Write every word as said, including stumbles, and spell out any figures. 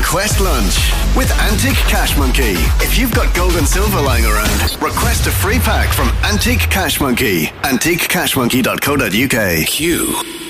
Request lunch with Antique Cash Monkey. If you've got gold and silver lying around, request a free pack from Antique Cash Monkey. antique cash monkey dot co dot uk. Q.